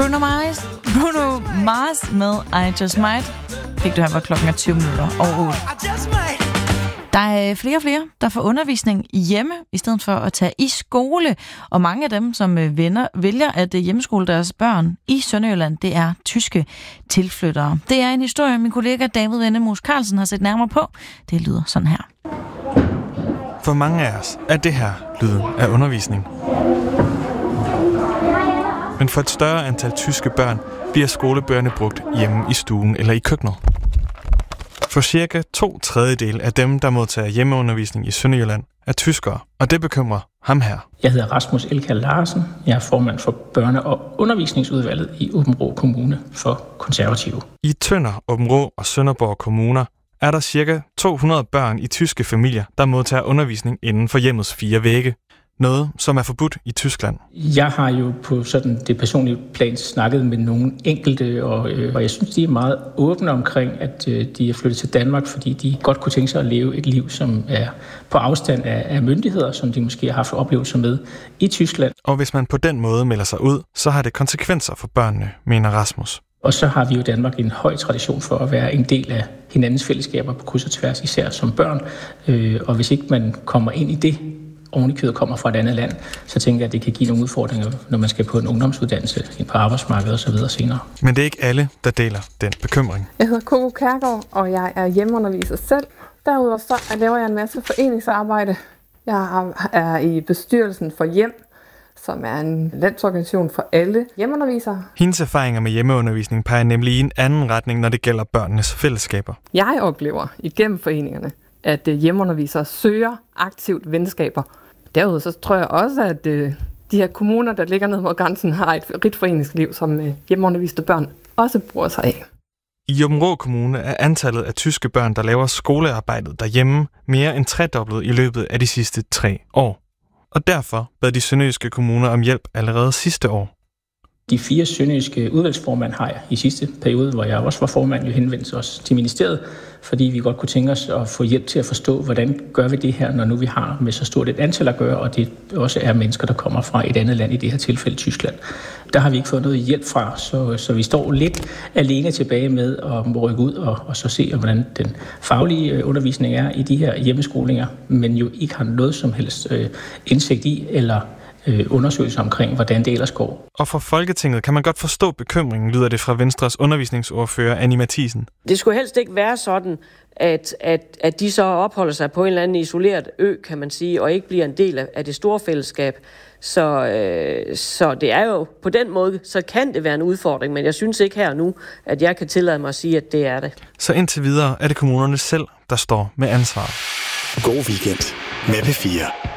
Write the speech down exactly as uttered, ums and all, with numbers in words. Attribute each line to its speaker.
Speaker 1: Bruno Mars, Bruno Mars med I Just Might. Fik du her, hvor klokken er tyve minutter over otte. Der er flere og flere, der får undervisning hjemme, i stedet for at tage i skole. Og mange af dem, som venner, vælger at hjemmeskole deres børn i Sønderjylland, det er tyske tilflyttere. Det er en historie, min kollega David Vennemus Carlsen har set nærmere på. Det lyder sådan her.
Speaker 2: For mange af os er det her lyden af undervisning. Men for et større antal tyske børn bliver skolebøgerne brugt hjemme i stuen eller i køkkenet. For cirka to tredjedel af dem, der modtager hjemmeundervisning i Sønderjylland, er tyskere, og det bekymrer ham her.
Speaker 3: Jeg hedder Rasmus Elkjær Larsen. Jeg er formand for børne- og undervisningsudvalget i Aabenraa Kommune for Konservative.
Speaker 2: I Tønder, Aabenraa og Sønderborg kommuner er der cirka to hundrede børn i tyske familier, der modtager undervisning inden for hjemmets fire vægge. Noget, som er forbudt i Tyskland.
Speaker 3: Jeg har jo på sådan det personlige plan snakket med nogle enkelte, og, øh, og jeg synes, de er meget åbne omkring, at øh, de er flyttet til Danmark, fordi de godt kunne tænke sig at leve et liv, som er på afstand af, af myndigheder, som de måske har haft oplevelser med i Tyskland.
Speaker 2: Og hvis man på den måde melder sig ud, så har det konsekvenser for børnene, mener Rasmus.
Speaker 3: Og så har vi jo i Danmark en høj tradition for at være en del af hinandens fællesskaber på kryds og tværs, især som børn. Øh, og hvis ikke man kommer ind i det, ovenikøbet kommer fra et andet land, så tænker jeg, at det kan give nogle udfordringer, når man skal på en ungdomsuddannelse, ind på arbejdsmarkedet osv. senere.
Speaker 2: Men det er ikke alle, der deler den bekymring.
Speaker 4: Jeg hedder Coco Kærgaard, og jeg er hjemmeunderviser selv. Derudover så laver jeg en masse foreningsarbejde. Jeg er i bestyrelsen for Hjem, som er en landsorganisation for alle hjemmeundervisere.
Speaker 2: Hendes erfaringer med hjemmeundervisning peger nemlig i en anden retning, når det gælder børnenes fællesskaber.
Speaker 4: Jeg oplever igennem foreningerne, at hjemmeundervisere søger aktivt venskaber. Derudover så tror jeg også, at de her kommuner, der ligger ned mod grænsen, har et rigt foreningsliv, som hjemmeunderviste børn også bruger sig af.
Speaker 2: I Aabenraa Kommune er antallet af tyske børn, der laver skolearbejdet derhjemme, mere end tredoblet i løbet af de sidste tre år. Og derfor bad de sønderjyske kommuner om hjælp allerede sidste år.
Speaker 3: De fire sønderjyske udvalgsformand har jeg i sidste periode, hvor jeg også var formand, jo henvendt os til ministeriet, fordi vi godt kunne tænke os at få hjælp til at forstå, hvordan gør vi det her, når nu vi har med så stort et antal at gøre, og det også er mennesker, der kommer fra et andet land, i det her tilfælde Tyskland. Der har vi ikke fået noget hjælp fra, så, så vi står lidt alene tilbage med at må rykke ud og, og så se, hvordan den faglige undervisning er i de her hjemmeskolinger, men jo ikke har noget som helst øh, indsigt i eller undersøgelser omkring, hvordan det ellers går.
Speaker 2: Og fra Folketinget kan man godt forstå bekymringen, lyder det fra Venstres undervisningsordfører Annie Matthiesen.
Speaker 5: Det skulle helst ikke være sådan, at, at, at de så opholder sig på en eller anden isoleret ø, kan man sige, og ikke bliver en del af, af det store fællesskab. Så, øh, så det er jo på den måde, så kan det være en udfordring, men jeg synes ikke her nu, at jeg kan tillade mig at sige, at det er det.
Speaker 2: Så indtil videre er det kommunerne selv, der står med ansvaret.
Speaker 6: God weekend med P fire.